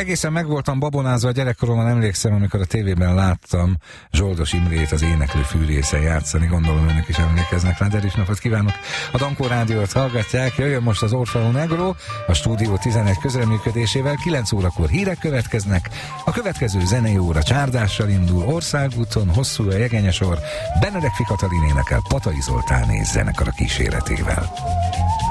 Egészen meg voltam babonázva a gyerekkoromban, emlékszem, amikor a tévében láttam Zsoldos Imrét az éneklő fűrészen játszani, gondolom önök is emlékeznek rá, de erős napot kívánok! A Dankó Rádiót hallgatják, jöjjön most az Orfeó Negro, a Stúdió 11 közreműködésével, 9 órakor hírek következnek, a következő zenei óra csárdással indul, országúton, hosszú a jegényesor, Benedek Katalin énekel Patai Zoltáné zenekar a kíséretével.